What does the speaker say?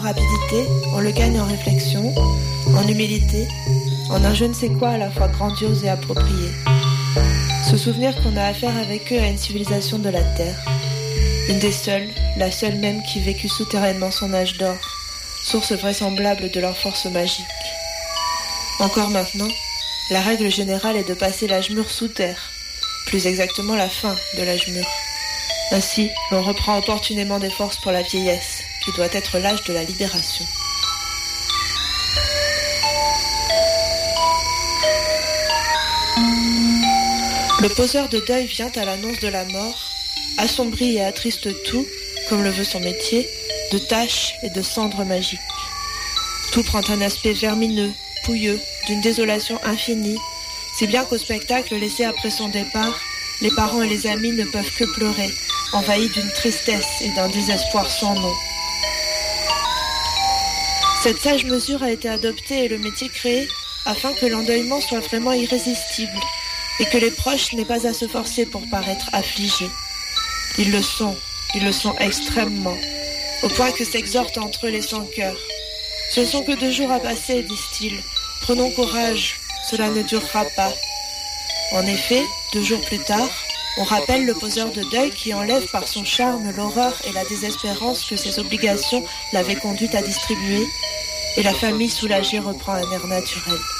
rapidité, on le gagne en réflexion, en humilité, en un je ne sais quoi à la fois grandiose et approprié. Se souvenir qu'on a affaire avec eux à une civilisation de la Terre, une des seules, la seule même qui vécut souterrainement son âge d'or, source vraisemblable de leur force magique. Encore maintenant, la règle générale est de passer l'âge mûr sous terre, plus exactement la fin de l'âge mûr. Ainsi, l'on reprend opportunément des forces pour la vieillesse, qui doit être l'âge de la libération. Le poseur de deuil vient à l'annonce de la mort, assombrit et attriste tout, comme le veut son métier, de taches et de cendres magiques. Tout prend un aspect vermineux, pouilleux, d'une désolation infinie, si bien qu'au spectacle laissé après son départ, les parents et les amis ne peuvent que pleurer, envahis d'une tristesse et d'un désespoir sans nom. Cette sage mesure a été adoptée et le métier créé afin que l'endeuillement soit vraiment irrésistible et que les proches n'aient pas à se forcer pour paraître affligés. Ils le sont extrêmement, au point que s'exhortent entre eux les sans-cœurs. Ce ne sont que 2 jours à passer, disent-ils. Prenons courage, cela ne durera pas. En effet, 2 jours plus tard, on rappelle le poseur de deuil qui enlève par son charme l'horreur et la désespérance que ses obligations l'avaient conduite à distribuer, et la famille soulagée reprend un air naturel.